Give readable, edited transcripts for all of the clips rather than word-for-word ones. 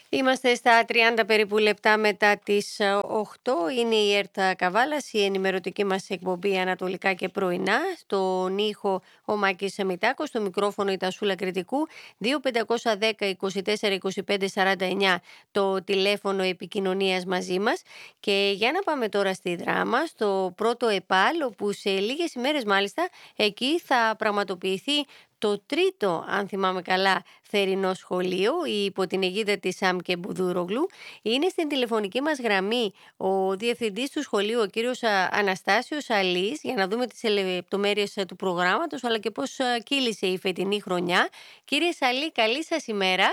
Είμαστε στα 30 περίπου λεπτά μετά τις 8. Είναι η ΕΡΤ Καβάλας, η ενημερωτική μας εκπομπή ανατολικά και πρωινά. Στον ήχο ο Μάκης Μητάκος, στο μικρόφωνο η Τασούλα Κρητικού. 2510 24 25 49 το τηλέφωνο επικοινωνίας μαζί μας. Και για να πάμε τώρα στη Δράμα, στο πρώτο ΕΠΑΛ, όπου σε λίγες ημέρες μάλιστα εκεί θα πραγματοποιηθεί το τρίτο, αν θυμάμαι καλά, θερινό σχολείο υπό την αιγίδα της Σάμκε Μπουδούρογλου. Είναι στην τηλεφωνική μας γραμμή ο διευθυντής του σχολείου, ο κύριος Αναστάσιος Αλής, για να δούμε τις λεπτομέρειες του προγράμματος, αλλά και πώς κύλησε η φετινή χρονιά. Κύριε Σαλή, καλή σας ημέρα.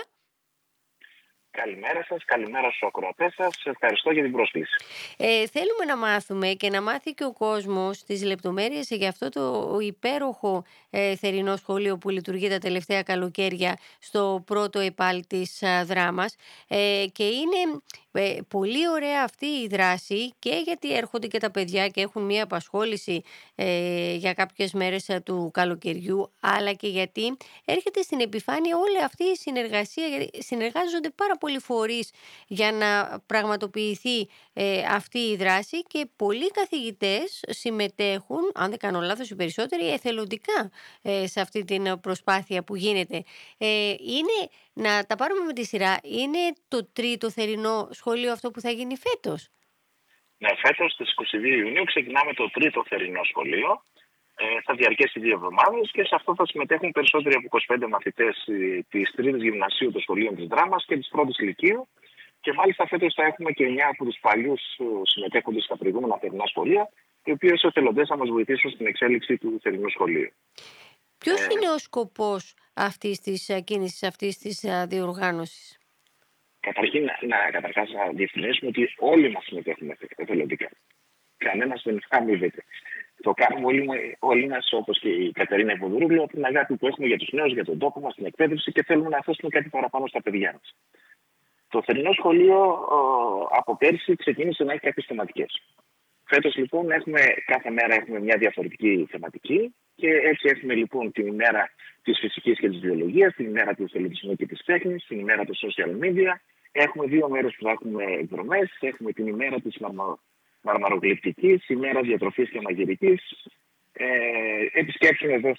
Καλημέρα σας, καλημέρα στους ακροατές σας. Ευχαριστώ για την πρόσκληση. Θέλουμε να μάθουμε και να μάθει και ο κόσμος τις λεπτομέρειες για αυτό το υπέροχο θερινό σχολείο που λειτουργεί τα τελευταία καλοκαίρια στο πρώτο ΕΠΑΛ της Δράμας. Και είναι πολύ ωραία αυτή η δράση, και γιατί έρχονται και τα παιδιά και έχουν μία απασχόληση για κάποιες μέρες του καλοκαιριού, αλλά και γιατί έρχεται στην επιφάνεια όλη αυτή η συνεργασία, γιατί συνεργάζονται πάρα πολλοί φορείς για να πραγματοποιηθεί αυτή η δράση, και πολλοί καθηγητές συμμετέχουν, αν δεν κάνω λάθος οι περισσότεροι, εθελοντικά σε αυτή την προσπάθεια που γίνεται. Είναι, να τα πάρουμε με τη σειρά, είναι το τρίτο θερινό σχολείο αυτό που θα γίνει φέτος? Ναι, φέτος στις 22 Ιουνίου ξεκινάμε το τρίτο θερινό σχολείο. Θα διαρκέσει 2 εβδομάδες και σε αυτό θα συμμετέχουν περισσότεροι από 25 μαθητές της τρίτης γυμνασίου των σχολείων της Δράμας και της πρώτης λυκείου. Και μάλιστα φέτος θα έχουμε και 9 από τους παλιούς συμμετέχοντες στα προηγούμενα θερινά σχολεία, οι οποίοι ως εθελοντές θα μας βοηθήσουν στην εξέλιξη του θερινού σχολείου. Ποιος είναι ο σκοπός αυτής της κίνησης, αυτής της διοργάνωσης? Καταρχήν, καταρχάς να διευκρινίσουμε ότι όλοι μας συμμετέχουμε εθελοντικά. Κανένας δεν αμείβεται. Το κάνουμε όλοι μας, όπως και η Κατερίνα Υποδουρούγλου, από την αγάπη που έχουμε για τους νέους, για τον τόπο μας, την εκπαίδευση, και θέλουμε να θέσουμε κάτι παραπάνω στα παιδιά μας. Το θερινό σχολείο από πέρσι ξεκίνησε να έχει κάποιες θεματικές. Φέτος λοιπόν κάθε μέρα έχουμε μια διαφορετική θεματική, και έτσι έχουμε λοιπόν την ημέρα της φυσικής και της βιολογίας, την ημέρα του εθελοντισμού και της τέχνης, την ημέρα του social media. Έχουμε 2 μέρες που θα έχουμε εκδρομές, έχουμε την ημέρα της μαρμαρογλυπτικής, ημέρα διατροφής και μαγειρικής. Επισκέψουμε εδώ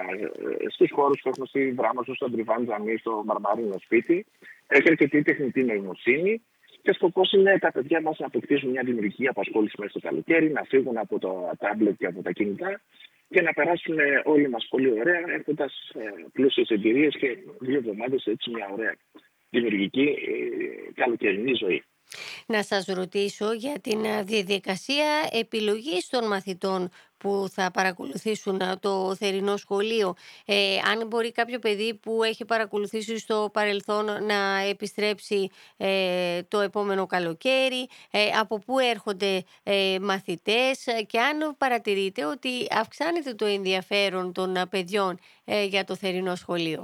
στους χώρους που έχουμε στη Δράμα, στο Αντριβάν Τζαμί, στο Μαρμαρίνο σπίτι. Έχει αρκετή τεχνητή νοημοσύνη, και σκοπός είναι τα παιδιά μας να αποκτήσουν μια δημιουργική απασχόληση μέσα στο καλοκαίρι, να φύγουν από το τάμπλετ και από τα κινητά και να περάσουν όλοι μας πολύ ωραία, έχοντας πλούσιες εμπειρίες και 2 εβδομάδες έτσι μια ωραία δημιουργική καλοκαιρινή ζωή. Να σας ρωτήσω για την διαδικασία επιλογής των μαθητών που θα παρακολουθήσουν το θερινό σχολείο. Αν μπορεί κάποιο παιδί που έχει παρακολουθήσει στο παρελθόν να επιστρέψει το επόμενο καλοκαίρι, από πού έρχονται μαθητές, και αν παρατηρείτε ότι αυξάνεται το ενδιαφέρον των παιδιών για το θερινό σχολείο.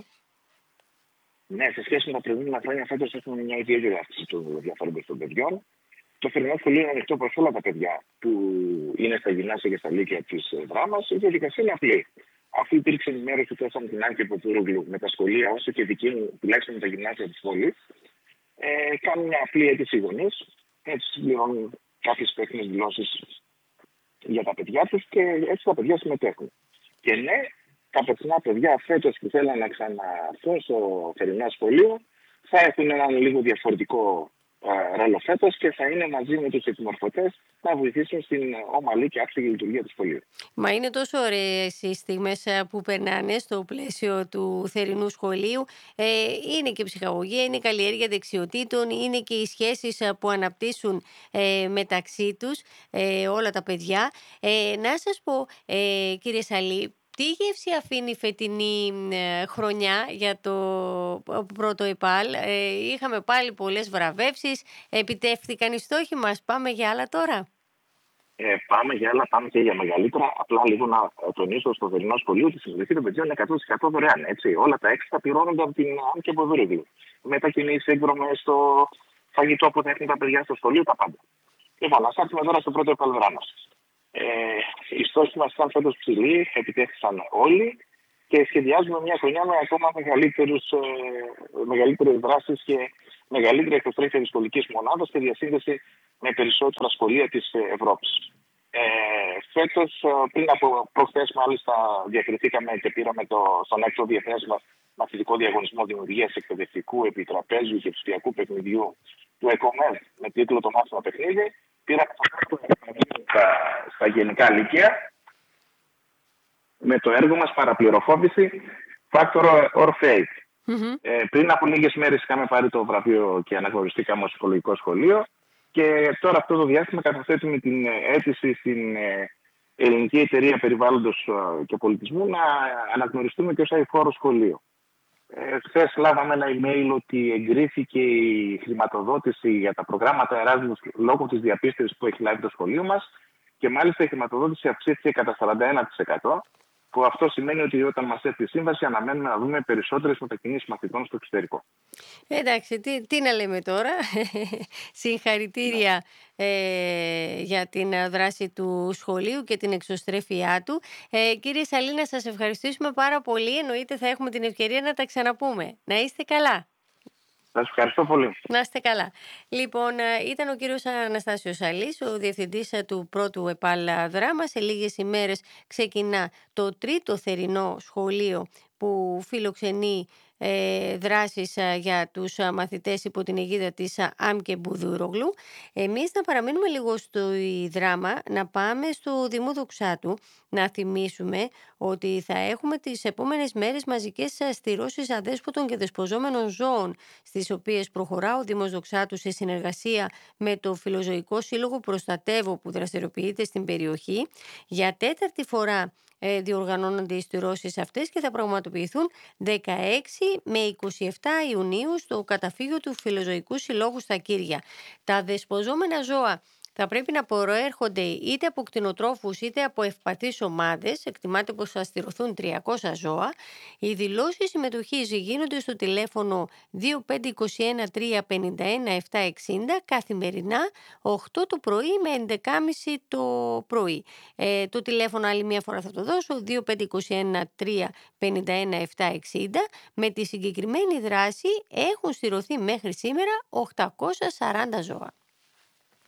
Ναι, σε σχέση με τα προηγούμενα χρόνια, φέτος έχουμε μια ιδιαίτερη αύξηση του ενδιαφέροντος των παιδιών. Το θερινό σχολείο είναι ανοιχτό προς όλα τα παιδιά που είναι στα γυμνάσια και στα λύκεια της Δράμας. Η διαδικασία είναι απλή. Αφού υπήρξε ενημέρωση τόσο από την Άμκε Μπουδούρογλου με τα σχολεία, όσο και δική μου, τουλάχιστον με τα γυμνάσια της πόλης, κάνουν μια απλή αίτηση οι γονείς. Έτσι συμπληρώνουν κάποιες τέχνες δηλώσεις για τα παιδιά τους, και έτσι τα παιδιά συμμετέχουν. Και ναι, τα περσινά παιδιά φέτος που θέλουν να ξαναρθούν στο θερινό σχολείο θα έχουν έναν λίγο διαφορετικό ρόλο φέτος, και θα είναι μαζί με τους επιμορφωτές να βοηθήσουν στην ομαλή και άψογη λειτουργία του σχολείου. Μα είναι τόσο ωραίες οι στιγμές που περνάνε στο πλαίσιο του θερινού σχολείου. Είναι και ψυχαγωγία, είναι καλλιέργεια δεξιοτήτων, είναι και οι σχέσεις που αναπτύσσουν μεταξύ τους όλα τα παιδιά. Να σας πω, κύριε Σαλή, τι γεύση αφήνει η φετινή χρονιά για το πρώτο ΕΠΑΛ? Είχαμε πάλι πολλές βραβεύσεις, επιτεύχθηκαν οι στόχοι μας, πάμε για άλλα τώρα? Πάμε για άλλα, πάμε και για μεγαλύτερα. Απλά λίγο να τονίσω στο θερινό σχολείο ότι η συμμετοχή των παιδιών είναι 100% δωρεάν. Έτσι. Όλα τα έξτρα πληρώνονται από την Άμκε Μπουδούρογλου. Μετακινήσεις, εκδρομές, το φαγητό που θα έχουν τα παιδιά στο σχολείο, τα πάντα. Λοιπόν, να στάρουμε τώρα στο πρώτο ΕΠΑΛ Δράμας. Οι στόχοι μας ήταν φέτος ψηλοί, επιτέχθησαν όλοι, και σχεδιάζουμε μια χρονιά με ακόμα μεγαλύτερες δράσεις και μεγαλύτερη εκτοστρέφεια της σχολικής μονάδας και διασύνδεση με περισσότερα σχολεία της Ευρώπης. Φέτος, πριν από προχθές, μάλιστα, διακριθήκαμε και πήραμε στον έκτο διεθνές μαθητικό διαγωνισμό δημιουργίας εκπαιδευτικού επιτραπέζιου και ψηφιακού παιχνιδιού του ΕΚΟΜΕΔ με τίτλο «Το μάθημα παιχνίδι». Πήραμε το στα γενικά λύκεια με το έργο μας «Παραπληροφόρηση Factor or Fake». Πριν από λίγες μέρες είχαμε πάρει το βραβείο και αναγνωριστήκαμε ως ψυχολογικό σχολείο και τώρα αυτό το διάστημα καταθέτουμε την αίτηση στην Ελληνική Εταιρεία Περιβάλλοντος και Πολιτισμού να αναγνωριστούμε και ως αειφόρο σχολείο. Χθες λάβαμε ένα email ότι εγκρίθηκε η χρηματοδότηση για τα προγράμματα Erasmus λόγω της διαπίστευσης που έχει λάβει το σχολείο μας και μάλιστα η χρηματοδότηση αυξήθηκε κατά 41%. Που αυτό σημαίνει ότι όταν μας έρθει η σύμβαση αναμένουμε να δούμε περισσότερες μετακινήσεις μαθητών στο εξωτερικό. Εντάξει, τι να λέμε τώρα. Συγχαρητήρια για την δράση του σχολείου και την εξωστρέφειά του. Κύριε Σαλή, να σας ευχαριστήσουμε πάρα πολύ. Εννοείται θα έχουμε την ευκαιρία να τα ξαναπούμε. Να είστε καλά. Σας ευχαριστώ πολύ. Να είστε καλά. Λοιπόν, ήταν ο κύριος Αναστάσιος Σαλής, ο διευθυντής του πρώτου ΕΠΑΛ Δράμα. Σε λίγες ημέρες ξεκινά το τρίτο θερινό σχολείο που φιλοξενεί δράσεις για τους μαθητές υπό την αιγίδα της Άμκε Μπουδούρογλου. Εμείς να παραμείνουμε λίγο στο Δράμα, να πάμε στο Δήμο Δοξάτου, να θυμίσουμε ότι θα έχουμε τις επόμενες μέρες μαζικές στηρώσεις αδέσποτων και δεσποζόμενων ζώων, στις οποίες προχωρά ο Δήμος Δοξάτου σε συνεργασία με το Φιλοζωικό Σύλλογο Προστατεύω που δραστηριοποιείται στην περιοχή. Για τέταρτη φορά διοργανώνονται οι στηρώσεις αυτές και θα πραγματοποιηθούν 16 με 27 Ιουνίου στο καταφύγιο του Φιλοζωικού Συλλόγου στα Κύρια. Τα δεσποζόμενα ζώα θα πρέπει να προέρχονται είτε από κτηνοτρόφους είτε από ευπαθείς ομάδες. Εκτιμάται πως θα στηρωθούν 300 ζώα. Οι δηλώσεις συμμετοχής γίνονται στο τηλέφωνο 2521 351 760 καθημερινά 8 το πρωί με 11.30 το πρωί. Το τηλέφωνο άλλη μια φορά θα το δώσω, 2521 351 760. Με τη συγκεκριμένη δράση έχουν στηρωθεί μέχρι σήμερα 840 ζώα.